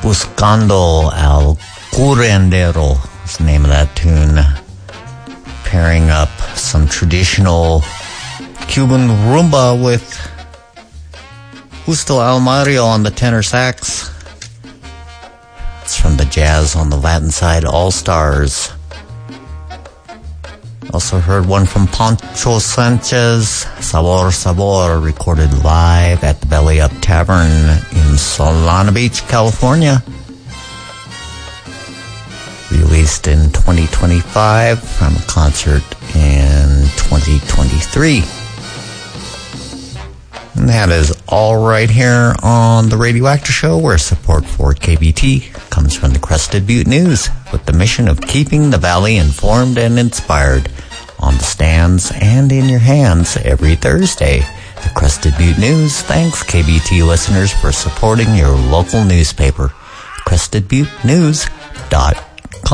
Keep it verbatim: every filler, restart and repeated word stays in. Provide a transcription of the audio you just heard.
Buscando al Curandero is the name of that tune. Pairing up some traditional Cuban rumba with Justo Almario on the tenor sax. It's from the Jazz on the Latin Side All-Stars. Also heard one from Pancho Sanchez, Sabor Sabor, recorded live at the Belly Up Tavern in Solana Beach, California. Released in twenty twenty-five from a concert in twenty twenty-three. And that is all right here on the Radioactive Show, where support for K B T comes from the Crested Butte News, with the mission of keeping the Valley informed and inspired on the stands and in your hands every Thursday. The Crested Butte News thanks K B T listeners for supporting your local newspaper, crested butte news dot com.